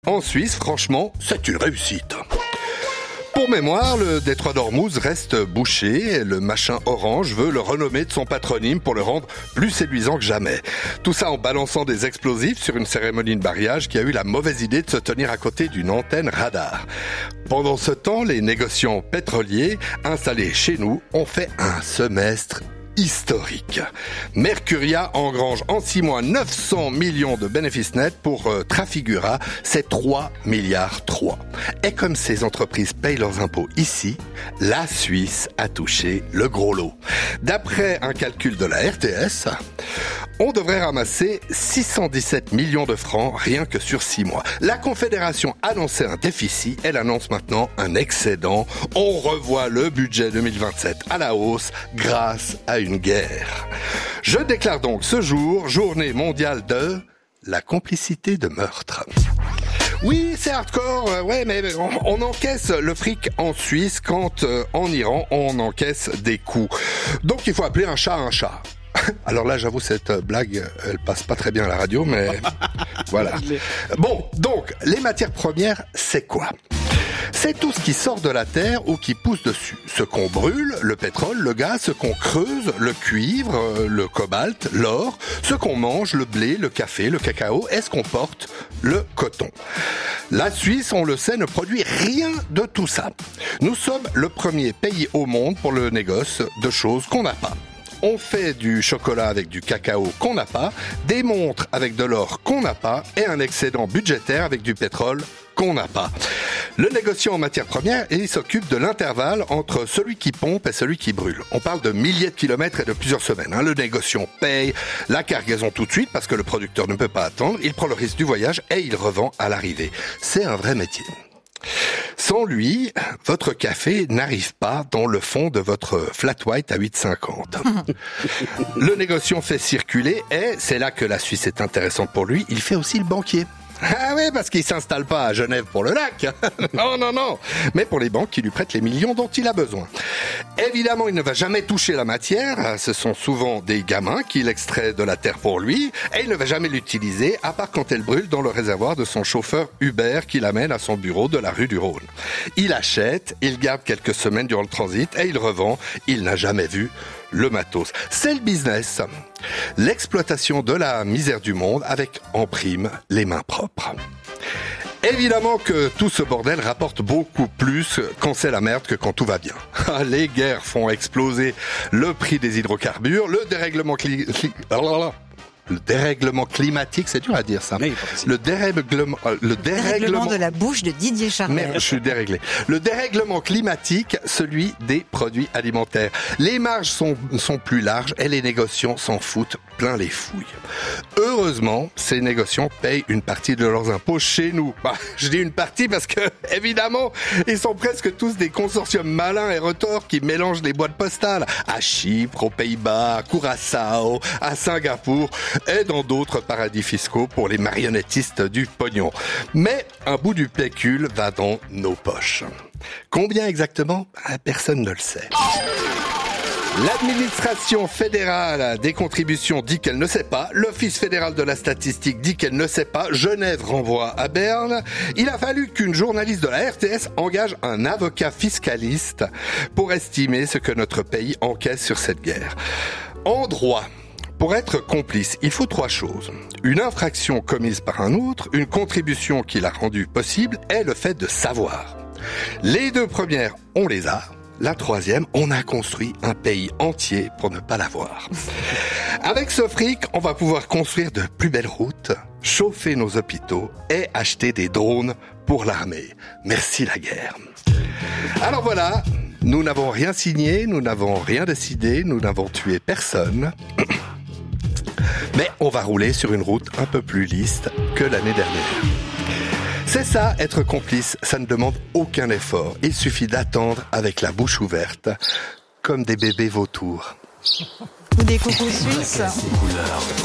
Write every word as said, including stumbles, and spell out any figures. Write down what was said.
En Suisse, franchement, c'est une réussite. Pour mémoire, le détroit d'Ormuz reste bouché et le machin orange veut le renommer de son patronyme pour le rendre plus séduisant que jamais. Tout ça en balançant des explosifs sur une cérémonie de mariage qui a eu la mauvaise idée de se tenir à côté d'une antenne radar. Pendant ce temps, les négociants pétroliers installés chez nous ont fait un semestre historique. Mercuria engrange en six mois neuf cents millions de bénéfices nets pour euh, Trafigura, c'est trois milliards trois. Et comme ces entreprises payent leurs impôts ici, la Suisse a touché le gros lot. D'après un calcul de la R T S, on devrait ramasser six cent dix-sept millions de francs rien que sur six mois. La Confédération annonçait un déficit, elle annonce maintenant un excédent. On revoit le budget deux mille vingt-sept à la hausse grâce à une guerre. Je déclare donc ce jour, journée mondiale de la complicité de meurtre. Oui, c'est hardcore, euh, ouais, mais on, on encaisse le fric en Suisse quand euh, en Iran on encaisse des coups. Donc il faut appeler un chat un chat. Alors là, j'avoue, cette blague, elle passe pas très bien à la radio, mais voilà. Bon, donc, les matières premières, c'est quoi ? C'est tout ce qui sort de la terre ou qui pousse dessus. Ce qu'on brûle, le pétrole, le gaz, ce qu'on creuse, le cuivre, le cobalt, l'or, ce qu'on mange, le blé, le café, le cacao, et ce qu'on porte, le coton. La Suisse, on le sait, ne produit rien de tout ça. Nous sommes le premier pays au monde pour le négoce de choses qu'on n'a pas. On fait du chocolat avec du cacao qu'on n'a pas, des montres avec de l'or qu'on n'a pas et un excédent budgétaire avec du pétrole qu'on n'a pas. Le négociant en matière première, il s'occupe de l'intervalle entre celui qui pompe et celui qui brûle. On parle de milliers de kilomètres et de plusieurs semaines. Hein. Le négociant paye la cargaison tout de suite parce que le producteur ne peut pas attendre. Il prend le risque du voyage et il revend à l'arrivée. C'est un vrai métier. Sans lui, votre café n'arrive pas dans le fond de votre flat white à huit cinquante. Le négociant fait circuler et c'est là que la Suisse est intéressante pour lui, il fait aussi le banquier. Ah oui, parce qu'il s'installe pas à Genève pour le lac. Non, non, non. Mais pour les banques qui lui prêtent les millions dont il a besoin. Évidemment, il ne va jamais toucher la matière. Ce sont souvent des gamins qui l'extraient de la terre pour lui. Et il ne va jamais l'utiliser, à part quand elle brûle dans le réservoir de son chauffeur Uber qui l'amène à son bureau de la rue du Rhône. Il achète, il garde quelques semaines durant le transit et il revend. Il n'a jamais vu le matos. C'est le business. L'exploitation de la misère du monde avec, en prime, les mains propres. Évidemment que tout ce bordel rapporte beaucoup plus quand c'est la merde que quand tout va bien. Les guerres font exploser le prix des hydrocarbures, le dérèglement cli... Le dérèglement climatique, c'est dur à dire ça. Oui, le dérèglement, le dérèglement de la bouche de Didier Charvet. Merde, je suis déréglé. Le dérèglement climatique, celui des produits alimentaires. Les marges sont, sont plus larges et les négociants s'en foutent plein les fouilles. Heureusement, ces négociants payent une partie de leurs impôts chez nous. Bah, je dis une partie parce que, évidemment, ils sont presque tous des consortiums malins et retors qui mélangent les boîtes postales à Chypre, aux Pays-Bas, à Curaçao, à Singapour et dans d'autres paradis fiscaux pour les marionnettistes du pognon. Mais un bout du pécule va dans nos poches. Combien exactement ? Personne ne le sait. L'administration fédérale des contributions dit qu'elle ne sait pas. L'Office fédéral de la statistique dit qu'elle ne sait pas. Genève renvoie à Berne. Il a fallu qu'une journaliste de la R T S engage un avocat fiscaliste pour estimer ce que notre pays encaisse sur cette guerre. En droit, pour être complice, il faut trois choses. Une infraction commise par un autre, une contribution qui l'a rendue possible et le fait de savoir. Les deux premières, on les a. La troisième, on a construit un pays entier pour ne pas l'avoir. Avec ce fric, on va pouvoir construire de plus belles routes, chauffer nos hôpitaux et acheter des drones pour l'armée. Merci la guerre. Alors voilà, nous n'avons rien signé, nous n'avons rien décidé, nous n'avons tué personne. Mais on va rouler sur une route un peu plus lisse que l'année dernière. C'est ça, être complice, ça ne demande aucun effort. Il suffit d'attendre avec la bouche ouverte, comme des bébés vautours. Ou des coucous suisses.